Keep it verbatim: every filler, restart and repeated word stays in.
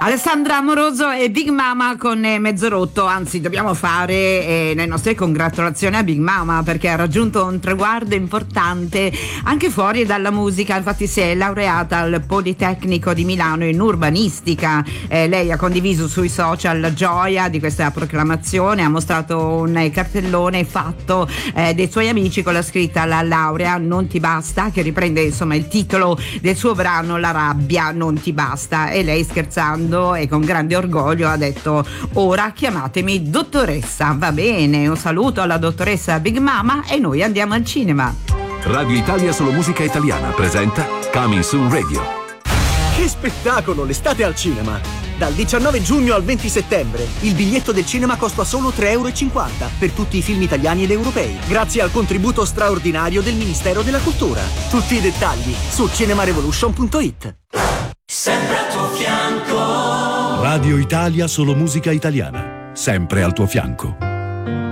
Alessandra Amoroso e Big Mama con eh, Mezzo Rotto, anzi dobbiamo fare eh, le nostre congratulazioni a Big Mama perché ha raggiunto un traguardo importante anche fuori dalla musica. Infatti si è laureata al Politecnico di Milano in urbanistica. Eh, lei ha condiviso sui social la gioia di questa proclamazione, ha mostrato un cartellone fatto eh, dei suoi amici con la scritta "La laurea non ti basta", che riprende insomma il titolo del suo brano "La rabbia non ti basta", e lei, scherzando e con grande orgoglio, ha detto: "Ora chiamatemi dottoressa". Va bene, un saluto alla dottoressa Big Mama e noi andiamo al cinema. Radio Italia Solo Musica Italiana presenta Coming Soon Radio. Che spettacolo, l'estate al cinema! Dal diciannove giugno al venti settembre il biglietto del cinema costa solo tre euro e cinquanta per tutti i film italiani ed europei, grazie al contributo straordinario del Ministero della Cultura. Tutti i dettagli su cinemarevolution punto it. Sempre al tuo fianco. Radio Italia Solo Musica Italiana, sempre al tuo fianco.